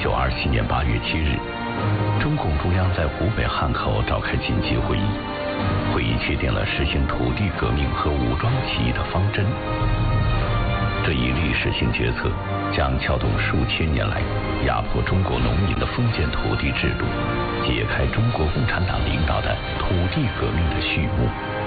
1927年8月7日，中共中央在湖北汉口召开紧急会议，会议确定了实行土地革命和武装起义的方针。这一历史性决策将撬动数千年来压迫中国农民的封建土地制度，揭开中国共产党领导的土地革命的序幕。